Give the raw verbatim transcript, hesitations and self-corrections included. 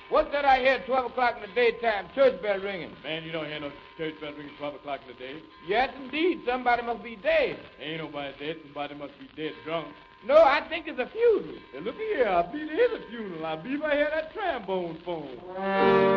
What's that I hear at twelve o'clock in the daytime? Church bell ringing. Man, you don't hear no church bell ringing twelve o'clock in the day. Yes, indeed. Somebody must be dead. Ain't nobody dead. Somebody must be dead drunk. No, I think it's a funeral. Hey, look here. I believe it is a funeral. I believe I hear that trombone phone.